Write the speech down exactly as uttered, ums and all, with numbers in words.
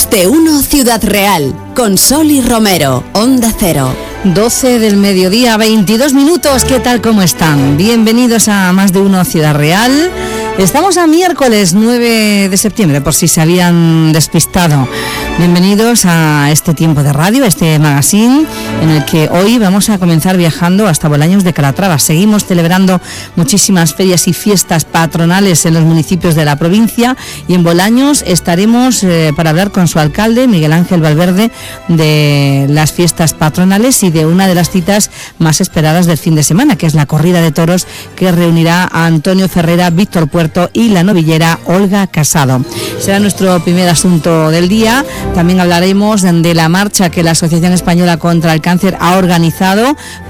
Más de uno Ciudad Real, con Sol y Romero, Onda Cero. doce del mediodía, veintidós minutos. ¿Qué tal? ¿Cómo están? Bienvenidos a Más de uno Ciudad Real. Estamos a miércoles nueve de septiembre, por si se habían despistado. Bienvenidos a este tiempo de radio, este magazine, en el que hoy vamos a comenzar viajando hasta Bolaños de Calatrava. Seguimos celebrando muchísimas ferias y fiestas patronales en los municipios de la provincia, y en Bolaños estaremos eh, para hablar con su alcalde, Miguel Ángel Valverde, de las fiestas patronales y de una de las citas más esperadas del fin de semana, que es la corrida de toros, que reunirá a Antonio Ferrera, Víctor Puerto y la novillera Olga Casado. Será nuestro primer asunto del día. También hablaremos de la marcha que la Asociación Española contra el Cáncer ha organizado